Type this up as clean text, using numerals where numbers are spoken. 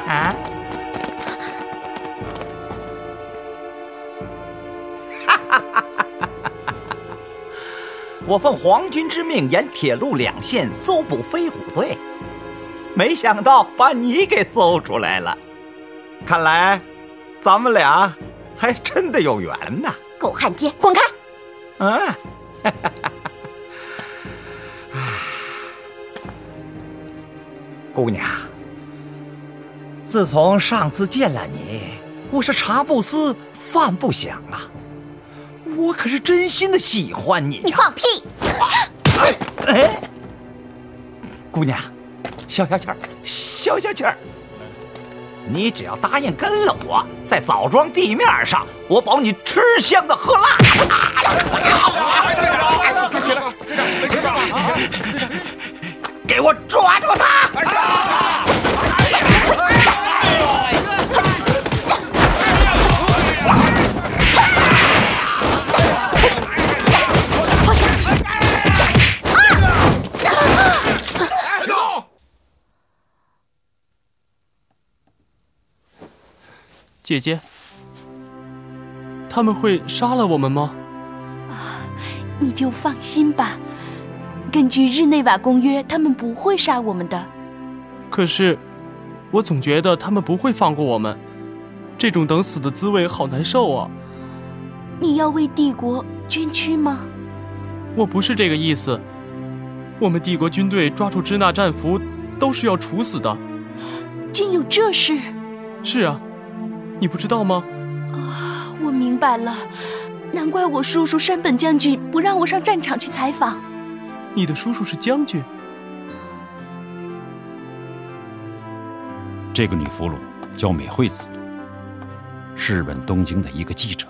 啊！我奉皇军之命，沿铁路2线搜捕飞虎队，没想到把你给搜出来了。看来，咱们俩还真的有缘呐！ 狗汉奸，滚开！ 啊！姑娘，自从上次见了你，我是茶不思饭不想啊。我可是真心的喜欢你呀！ 你放屁！ 姑娘，消消气儿，消消气儿。你只要答应跟了我，在枣庄地面上，我保你吃香的喝辣的。给我抓住他！ 姐姐，他们会杀了我们吗？ 你就放心吧，根据日内瓦公约，他们不会杀我们的。 可是，我总觉得他们不会放过我们，这种等死的滋味好难受啊！ 你要为帝国捐躯吗？ 我不是这个意思，我们帝国军队抓住支那战俘，都是要处死的。 竟有这事？ 是啊。你不知道吗？ 我明白了，难怪我叔叔山本将军不让我上战场去采访。 你的叔叔是将军？ 这个女俘虏叫美惠子，是日本东京的一个记者。